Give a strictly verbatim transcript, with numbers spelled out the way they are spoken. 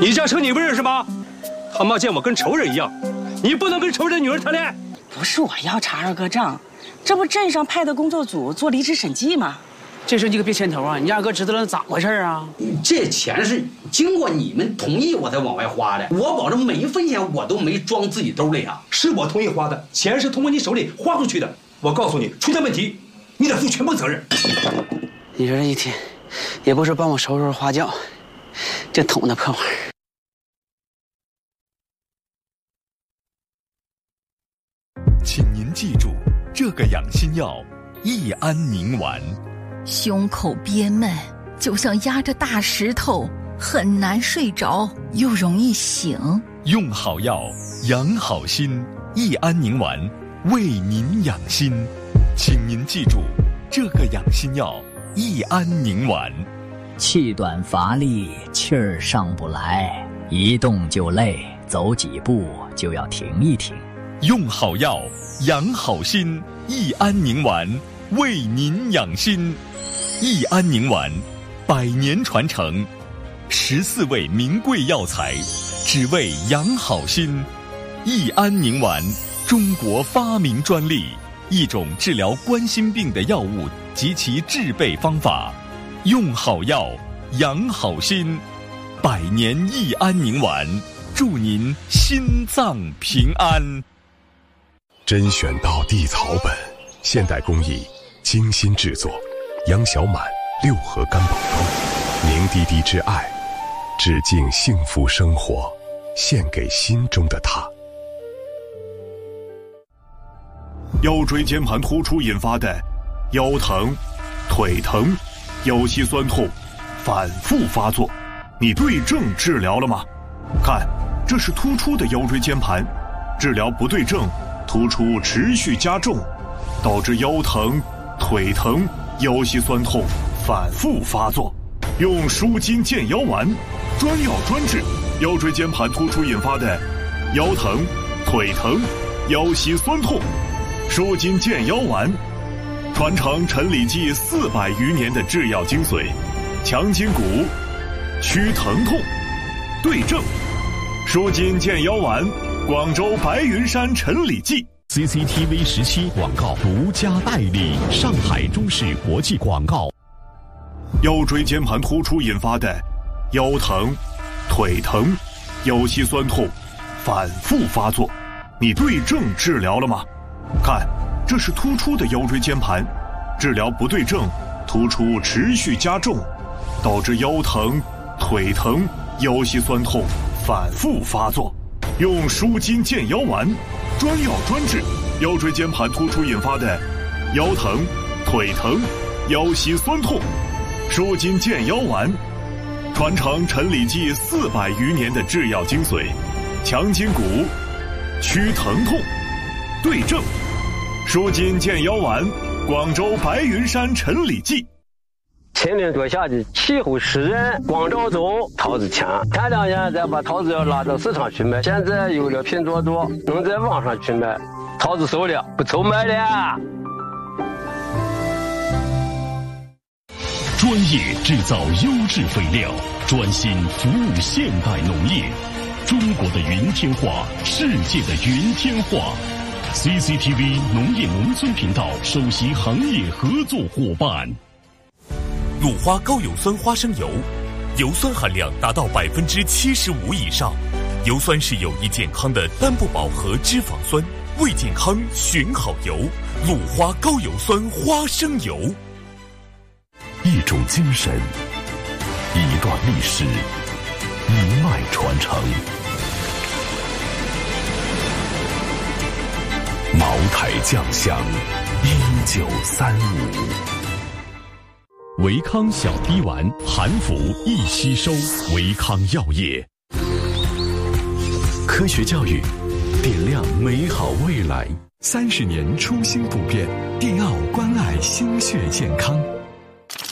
你家成你不认识吗？他妈见我跟仇人一样，你不能跟仇人女儿谈恋爱。 不是我要查二哥账，这不镇上派的工作组做离职审计吗？ 这事你可别牵头啊！你二哥知道了咋回事啊？ 这钱是经过你们同意我才往外花的，我保证每一分钱我都没装自己兜里啊。 是我同意花的，钱是通过你手里花出去的。我告诉你，出现问题，你得负全部责任。 你说这一天，也不是帮我收拾花轿，这捅的破玩意儿。 请您记住，这个养心药益安宁丸。 胸口憋闷，就像压着大石头，很难睡着，又容易醒。 用好药，养好心，益安宁丸为您养心。请您记住，这个养心药益安宁丸。 气短乏力，气儿上不来，一动就累，走几步就要停一停。 用好药，养好心，益安宁丸为您养心。益安宁丸，百年传承，十四味名贵药材，只为养好心。益安宁丸，中国发明专利，一种治疗冠心病的药物及其制备方法。用好药，养好心，百年益安宁丸，祝您心脏平安。 甄选到地草本，现代工艺，精心制作。杨小满六合干宝汤，凝滴滴之爱，致敬幸福生活，献给心中的他。 腰椎间盘突出引发的腰疼、腿疼、腰膝酸痛反复发作，你对症治疗了吗？看，这是突出的腰椎间盘，治疗不对症，突出持续加重，导致腰疼、腿疼、腰膝酸痛反复发作。用舒筋健腰丸，专药专治腰椎间盘突出引发的腰疼、腿疼、腰膝酸痛。舒筋健腰丸，传承陈李济四百余年的制药精髓，强筋骨，祛疼痛，对症。舒筋健腰丸，广州白云山陈李济。 C C T V 十七广告独家代理，上海中视国际广告。 腰椎间盘突出引发的腰疼、腿疼、腰膝酸痛反复发作，你对症治疗了吗？看，这是突出的腰椎间盘，治疗不对症，突出持续加重，导致腰疼、腿疼、腰膝酸痛反复发作。用舒筋健腰丸，专药专治腰椎间盘突出引发的腰疼、腿疼、腰膝酸痛。舒筋健腰丸，传承陈李济四百余年的制药精髓，强筋骨，祛疼痛，对症。舒筋健腰丸，广州白云山陈李济。 前年多夏季，气候湿润，光照中桃子强。前两年再把桃子要拉到市场去卖，现在有了拼多多，能在网上去卖，桃子熟了，不愁卖了。 专业制造优质肥料，专心服务现代农业。中国的云天化，世界的云天化。C C T V 农业农村频道首席行业合作伙伴。 鲁花高有酸花生油，油酸含量达到百分之七十五以上。油酸是有益健康的单不饱和脂肪酸，为健康选好油。鲁花高有酸花生油。 一种精神，一段历史，一脉传承。茅台酱香，一九三五。维康小滴丸，含服易吸收。维康药业。科学教育，点亮美好未来。三十年初心不变，电奥关爱心血健康。